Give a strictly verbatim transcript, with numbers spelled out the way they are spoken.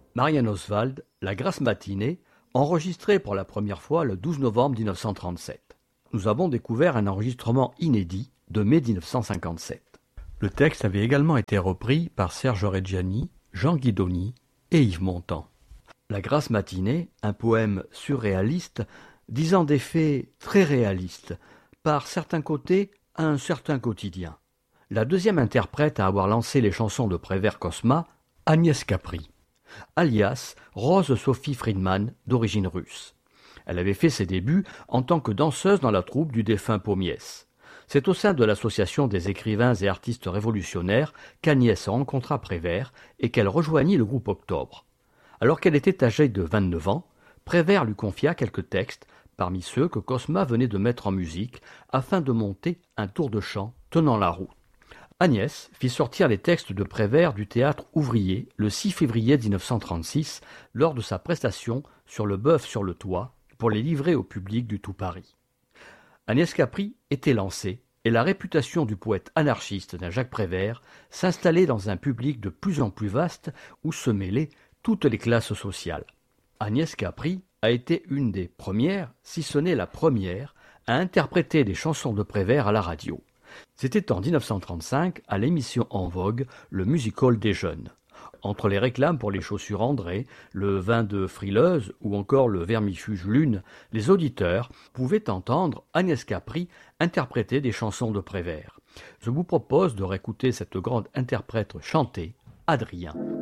Marianne Oswald, La Grasse matinée, enregistrée pour la première fois le douze novembre mille neuf cent trente-sept. Nous avons découvert un enregistrement inédit de mai mille neuf cent cinquante-sept. Le texte avait également été repris par Serge Reggiani, Jean Guidoni et Yves Montand. La Grasse matinée, un poème surréaliste, disant des faits très réalistes, par certains côtés à un certain quotidien. La deuxième interprète à avoir lancé les chansons de Prévert-Cosma, Agnès Capri, alias Rose Sophie Friedman, d'origine russe. Elle avait fait ses débuts en tant que danseuse dans la troupe du défunt Pommiès. C'est au sein de l'association des écrivains et artistes révolutionnaires qu'Agnès rencontra Prévert et qu'elle rejoignit le groupe Octobre. Alors qu'elle était âgée de vingt-neuf ans, Prévert lui confia quelques textes, parmi ceux que Cosma venait de mettre en musique, afin de monter un tour de chant tenant la route. Agnès fit sortir les textes de Prévert du théâtre ouvrier le six février mille neuf cent trente-six, lors de sa prestation sur Le Bœuf sur le toit, pour les livrer au public du tout Paris. Agnès Capri était lancée, et la réputation du poète anarchiste d'un Jacques Prévert s'installait dans un public de plus en plus vaste où se mêlaient toutes les classes sociales. Agnès Capri a été une des premières, si ce n'est la première, à interpréter des chansons de Prévert à la radio. C'était en mille neuf cent trente-cinq, à l'émission en vogue, le Music Hall des jeunes. Entre les réclames pour les chaussures André, le vin de Frileuse ou encore le vermifuge Lune, les auditeurs pouvaient entendre Agnès Capri interpréter des chansons de Prévert. Je vous propose de réécouter cette grande interprète chanter, Adrien.